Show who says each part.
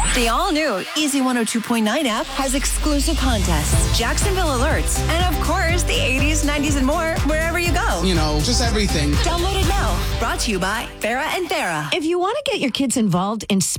Speaker 1: The all-new Easy 102.9 app has exclusive contests, Jacksonville alerts, and of course, the 80s, 90s, and more wherever you go.
Speaker 2: You know, just everything.
Speaker 1: Download it now. Brought to you by Farrah and Farrah.
Speaker 3: If you want to get your kids involved in